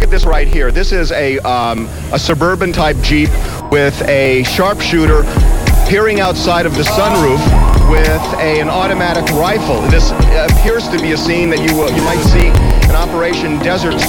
at this right here. This is a suburban type Jeep with a sharpshooter peering outside of the sunroof with an automatic rifle. This appears to be a scene that you might see in Operation Desert